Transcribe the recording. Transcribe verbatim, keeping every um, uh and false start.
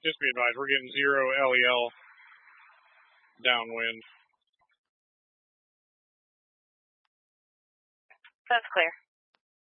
Just be advised, we're getting zero L E L downwind. That's clear.